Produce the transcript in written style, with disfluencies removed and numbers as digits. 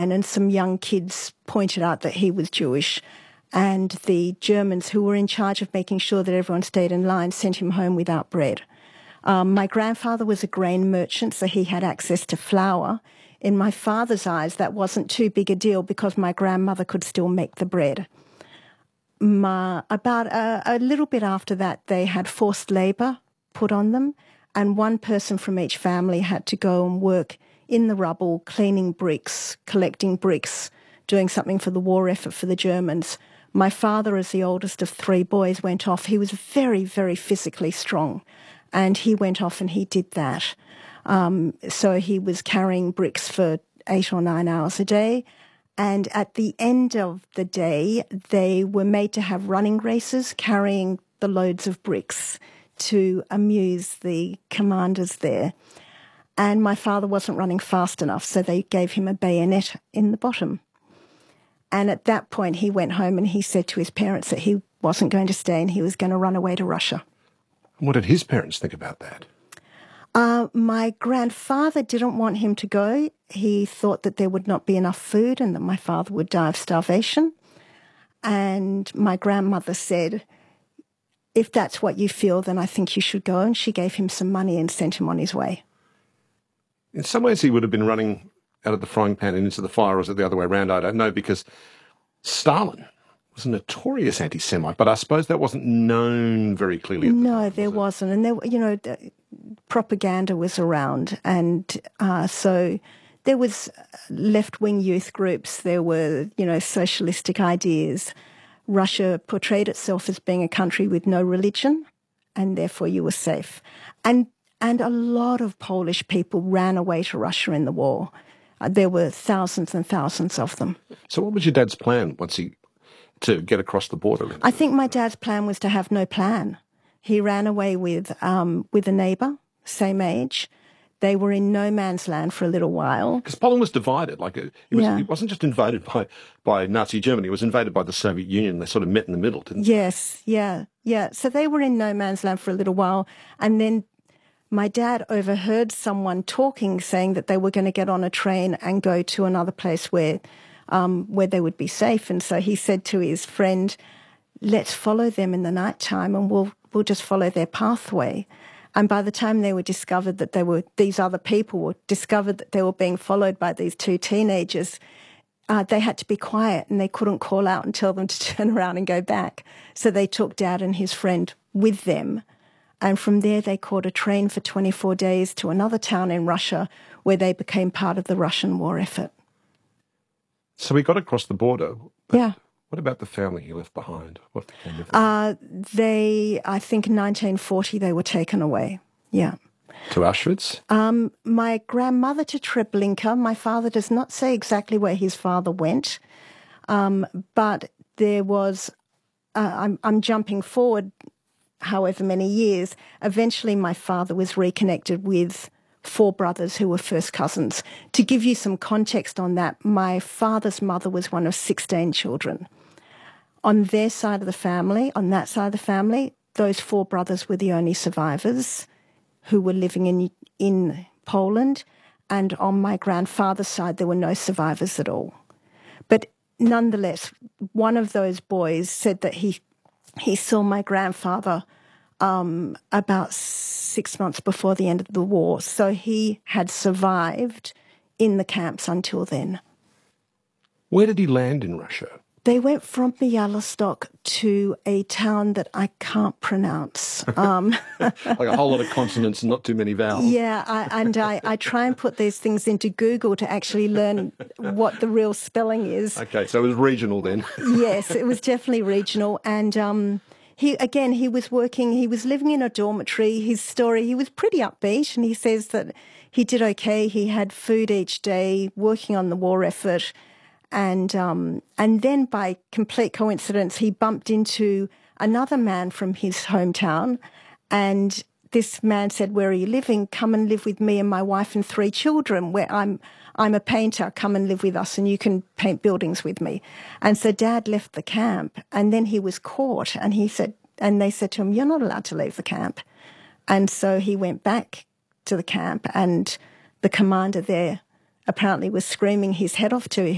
line, and some young kids pointed out that he was Jewish. And the Germans, who were in charge of making sure that everyone stayed in line, sent him home without bread. My grandfather was a grain merchant, so he had access to flour. In my father's eyes, that wasn't too big a deal because my grandmother could still make the bread. About a little bit after that, they had forced labour put on them, and one person from each family had to go and work in the rubble, cleaning bricks, collecting bricks, doing something for the war effort for the Germans. My father, as the oldest of three boys, went off. He was very, very physically strong, and he went off and he did that. So he was carrying bricks for 8 or 9 hours a day. And at the end of the day, they were made to have running races carrying the loads of bricks to amuse the commanders there. And my father wasn't running fast enough, so they gave him a bayonet in the bottom. And at that point, he went home and he said to his parents that he wasn't going to stay and he was going to run away to Russia. What did his parents think about that? My grandfather didn't want him to go. He thought that there would not be enough food and that my father would die of starvation. And my grandmother said, if that's what you feel, then I think you should go. And she gave him some money and sent him on his way. In some ways, he would have been running out of the frying pan and into the fire, or was it the other way around? I don't know, because Stalin was a notorious anti-Semite, but I suppose that wasn't known very clearly. No, there wasn't. And there, propaganda was around, and so there was left-wing youth groups. There were, socialistic ideas. Russia portrayed itself as being a country with no religion, and therefore you were safe. And a lot of Polish people ran away to Russia in the war. There were thousands and thousands of them. So what was your dad's plan to get across the border? I think my dad's plan was to have no plan. He ran away with a neighbour, same age. They were in no man's land for a little while. Because Poland was divided. It wasn't just invaded by Nazi Germany. It was invaded by the Soviet Union. They sort of met in the middle, didn't they? Yes, yeah. So they were in no man's land for a little while. And then my dad overheard someone talking, saying that they were going to get on a train and go to another place where they would be safe. And so he said to his friend, let's follow them in the night time and we'll just follow their pathway. And by the time they were discovered that these other people were discovered that they were being followed by these two teenagers, they had to be quiet and they couldn't call out and tell them to turn around and go back. So they took Dad and his friend with them. And from there they caught a train for 24 days to another town in Russia where they became part of the Russian war effort. So we got across the border. Yeah. What about the family he left behind? What became of them? I think in 1940 they were taken away. Yeah. To Auschwitz? My grandmother to Treblinka. My father does not say exactly where his father went, but there was, I'm jumping forward however many years. Eventually my father was reconnected with 4 brothers who were first cousins. To give you some context on that, my father's mother was one of 16 children. On their side of the family, on that side of the family, those 4 brothers were the only survivors who were living in Poland. And on my grandfather's side, there were no survivors at all. But nonetheless, one of those boys said that he saw my grandfather about 6 months before the end of the war. So he had survived in the camps until then. Where did he land in Russia? They went from Bialystok to a town that I can't pronounce. Like a whole lot of consonants and not too many vowels. Yeah, I try and put these things into Google to actually learn what the real spelling is. Okay, so it was regional then. Yes, it was definitely regional. And he was living in a dormitory. His story, he was pretty upbeat, and he says that he did okay. He had food each day, working on the war effort. And then by complete coincidence, he bumped into another man from his hometown. And this man said, "Where are you living? Come and live with me and my wife and 3 children. Where I'm a painter. Come and live with us and you can paint buildings with me." And so Dad left the camp, and then he was caught, and they said to him, "You're not allowed to leave the camp." And so he went back to the camp, and the commander there apparently was screaming his head off to him.